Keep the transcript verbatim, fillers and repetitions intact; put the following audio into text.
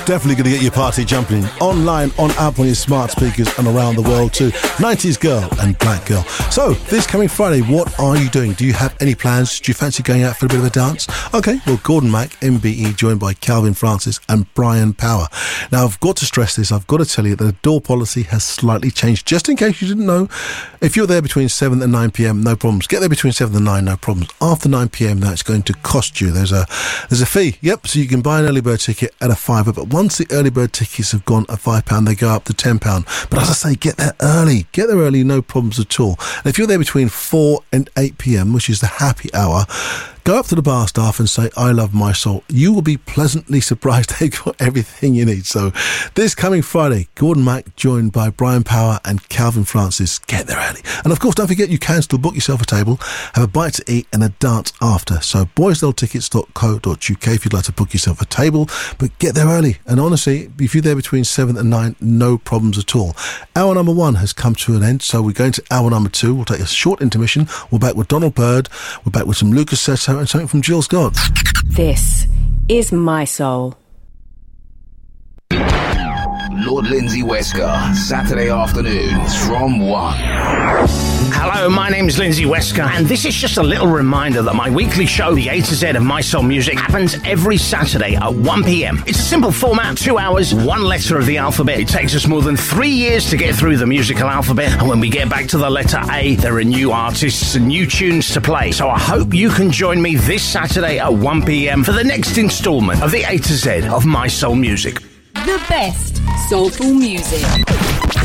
Definitely going to get your party jumping online, on app, on your smart speakers and around the world too. nineties Girl and Black Girl. So, this coming Friday, what are you doing? Do you have any plans? Do you fancy going out for a bit of a dance? Okay, well, Gordon Mack, M B E, joined by Calvin Francis and Brian Power. Now, I've got to stress this. I've got to tell you that the door policy has slightly changed. Just in case you didn't know, if you're there between seven and nine p.m, no problems. Get there between seven and nine, no problems. After nine p.m, that's going to cost you. There's a there's a fee. Yep, so you can buy an early bird ticket at a fiver, but once the early bird tickets have gone at five pounds, they go up to ten pounds. But as I say, get there early. Get there early, no problems at all. And if you're there between four and eight p.m, which is the happy hour, go up to the bar staff and say, I love my soul. You will be pleasantly surprised they've got everything you need. So this coming Friday, Gordon Mack joined by Brian Power and Calvin Francis. Get there early. And of course, don't forget, you can still book yourself a table, have a bite to eat and a dance after. So boysdale tickets dot co dot uk if you'd like to book yourself a table, but get there early. And honestly, if you're there between seven and nine, no problems at all. Hour number one has come to an end, so we're going to hour number two. We'll take a short intermission. We're back with Donald Byrd. We're back with some Lucas Seto and something from Jill Scott. This is My Soul. Lord Lindsay Wesker, Saturday afternoons from one. Hello, my name is Lindsay Wesker, and this is just a little reminder that my weekly show, The A to Z of My Soul Music, happens every Saturday at one p.m. It's a simple format, two hours, one letter of the alphabet. It takes us more than three years to get through the musical alphabet, and when we get back to the letter A, there are new artists and new tunes to play. So I hope you can join me this Saturday at one p.m. for the next instalment of The A to Z of My Soul Music. The best soulful music.